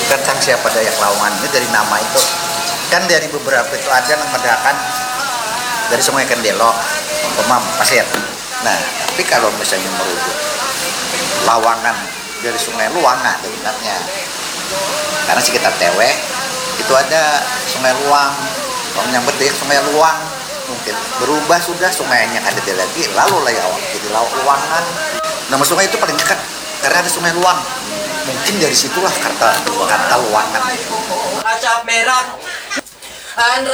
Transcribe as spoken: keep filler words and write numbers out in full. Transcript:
tentang siapa Dayak Lawangan ini dari nama itu kan dari beberapa itu ada yang mendakan dari Sungai Kendelok, Pemam, Pasir. Nah, tapi kalau misalnya merujuk Lawangan dari Sungai Luanga sebenarnya, karena sekitar Tewek itu ada Sungai Luang, orang nyambut dari Sungai Luang, mungkin berubah sudah sungainya ada lagi, lalu Layawang jadi Laut Luangan. Nama sungai itu paling dekat karena ada Sungai Luang. Mungkin dari situlah kata kata Luangan. Kaca merah.